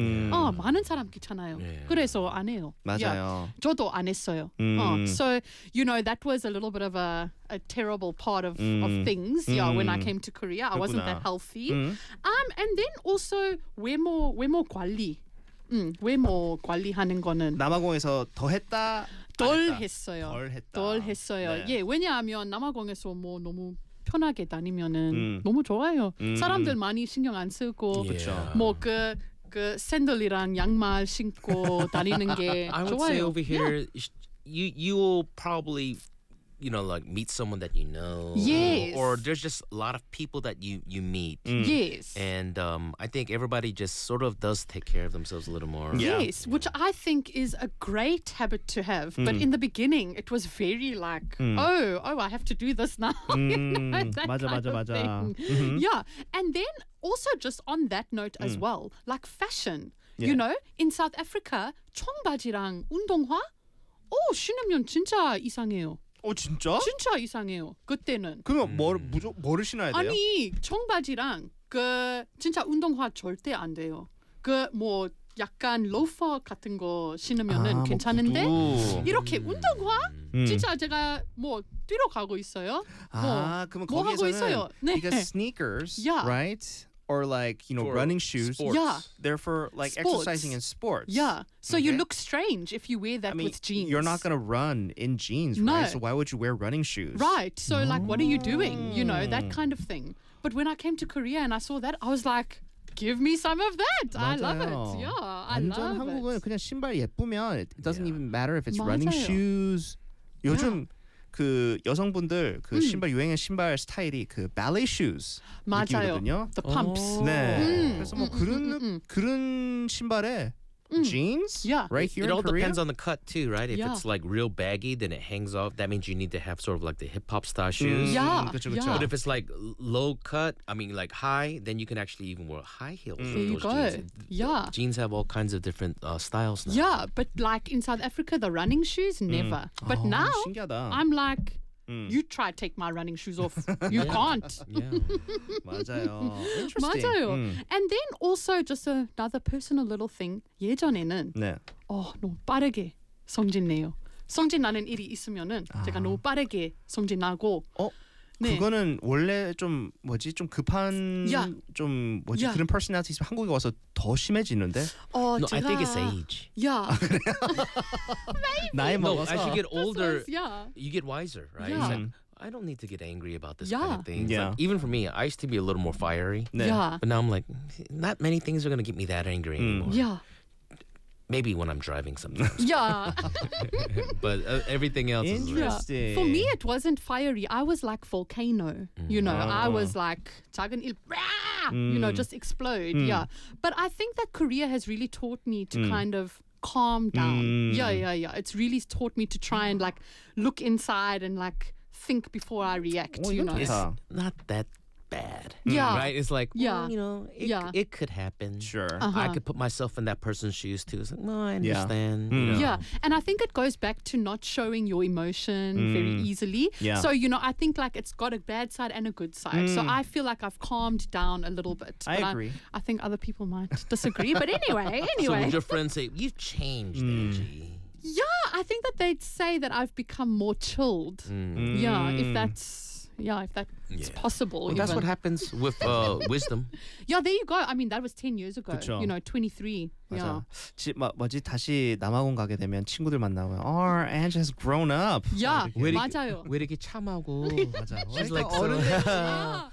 많은 사람 귀찮아요. 그래서 안 해요. 맞아요. 저도 안 했어요. So you know that was a little bit of a terrible part of things. When I came to Korea, I wasn't that healthy. And then also 외모 관리. 외모 관리하는 거는 남아공에서 더 했다. 덜 했어요. 덜 했다. 네. 예, 왜냐하면 남아공에서 뭐 너무 편하게 다니면은 너무 좋아요. 사람들 많이 신경 안 쓰고 그 샌들이랑 양말 신고 다니는 게 I would 좋아요. say over here, you will probably, like meet someone that you know. Yes. Or there's just a lot of people that you meet. Yes. And I think everybody just sort of does take care of themselves a little more. Yeah. Yes, which I think is a great habit to have. But in the beginning, it was very like, oh, I have to do this now. That 맞아, kind of 맞아. thing. Yeah. And then also just on that note as well, like fashion. Yeah. You know, in South Africa, 청바지랑 운동화? 신으면 진짜 이상해요. 진짜? 진짜 이상해요. 그때는. 그러면 뭐를 신어야 돼요? 아니 청바지랑 그 진짜 운동화 절대 안 돼요. 그 뭐 약간 로퍼 같은 거 신으면은 괜찮은데 이렇게 운동화 진짜 제가 뭐 뛰러 가고 있어요. 그러면 뭐 하고 거기에서는 있어요? 네. because sneakers, right? Or like, For running shoes. sports. Yeah. They're for like Sports. exercising in sports. Yeah. So you Okay. look strange if you wear that I mean, with jeans. you're not going to run in jeans, No. right? So why would you wear running shoes? Right. So like what are you doing? You know, that kind of thing. But when I came to Korea and I saw that, I was like, give me some of that. I love 맞아요. it. Yeah, I 완전 love 한국은 it. 그냥 신발 예쁘면 it doesn't even matter if it's running 맞아요. shoes. 요즘 그 여성분들 그 신발 유행의 신발 스타일이 그 ballet shoes 맞아요. 느낌이거든요. The pumps. 네. 그래서 뭐 그런 신발에 jeans, Yeah. right here It in all Korea. depends on the cut too, right? If Yeah. it's like real baggy, then it hangs off. That means you need to have sort of like the hip hop style shoes. Yeah, 그쵸, yeah. 그쵸. But if it's like low cut, I mean like high, then you can actually even wear high heels with There you those go. jeans. Yeah. Jeans have all kinds of different styles now. Yeah, but like in South Africa, the running shoes, never. But now, 신기하다. I'm like, you try to take my running shoes off. You can't. Yeah. 맞아요. Interesting. 맞아요. And then also just another personal little thing. 예전에는 네. 너무 빠르게 성진내요. 성진나는 일이 있으면은 제가 너무 빠르게 성진나고 네. 그거는 원래 좀 급한 Yeah. 좀 Yeah. 그런 personality 있으면 한국에 와서 더 심해지는데 No, I 제가, think it's age. Yeah. 나이 No, 먹어서 as you get older, yeah. you get wiser, right? Yeah. It's like, I don't need to get angry about this Yeah. kind of thing. It's Yeah. like, even for me, I used to be a little more fiery. 네. Yeah. But now I'm like, not many things are going to get me that angry anymore. Yeah. Maybe when I'm driving sometimes. Yeah. But everything else is... Interesting. For me, it wasn't fiery. I was like volcano. You know, I was like 작은 일, you know, just explode. Yeah. But I think that Korea has really taught me to kind of calm down. Yeah. It's really taught me to try and like look inside and like think before I react. You know. It's 좋다. not that bad. Yeah. Right? It's like, Yeah. well, Yeah. it could happen. Sure. I could put myself in that person's shoes too. It's like, no, I understand. Yeah. you know. Yeah, and I think it goes back to not showing your emotion very easily. Yeah. So, you know, I think like it's got a bad side and a good side. So I feel like I've calmed down a little bit. I But agree. I think other people might disagree. But anyway. So would your friends say, you've changed, Angie? Yeah, I think that they'd say that I've become more chilled. Yeah, if that's possible. Well, that's even. what happens with wisdom. Yeah, there you go. I mean, that was 10 years ago. 그쵸. You know, 23. 맞아. Yeah. 다시 남아공 가게 되면 친구들 만나면 Angie has grown up. Yeah, 왜 이렇게- 맞아요. 왜 이렇게 참하고. 맞아. She's like Ah,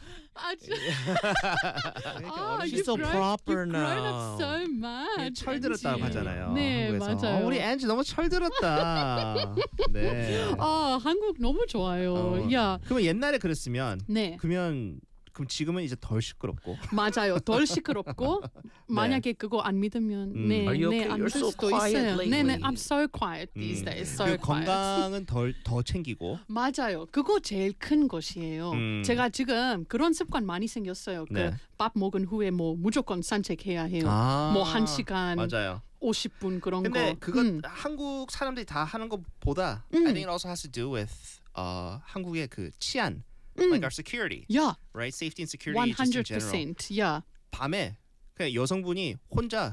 She's you've so grown, proper you've now. grown up so much. 철들었다고 Angie. 하잖아요. 네, 한국에서. 맞아요. 우리 Angie 너무 철들었다. 네. 한국 너무 좋아요. 야, 그러면 옛날에 그랬으면 네. 그럼 지금은 이제 덜 시끄럽고. 맞아요. 덜 시끄럽고 만약에 그거 안 믿으면 네, Are you okay? 안 You're 믿을 so 수도 quiet 있어요. lately. 네네, I'm so quiet these days. So 그 quiet. 건강은 더 챙기고. 맞아요. 그거 제일 큰 것이에요. 제가 지금 그런 습관 많이 생겼어요. 네. 그 밥 먹은 후에 뭐 무조건 산책해야 해요. 뭐 1시간, 맞아요. 50분 그런 근데 거. 그건 한국 사람들이 다 하는 것보다 I think it also has to do with 한국의 그 치안, like our security, Yeah, right? Safety and security just in general. 100%. Yeah. 밤에 그냥 여성분이 혼자